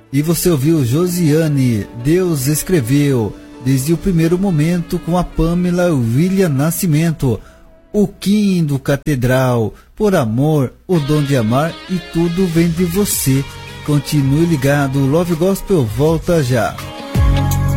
E você ouviu Josiane, Deus escreveu, desde o primeiro momento, com a Pamela William Nascimento. O Kim do Catedral, Por Amor, O Dom de Amar e Tudo Vem de Você. Continue ligado, Love Gospel volta já.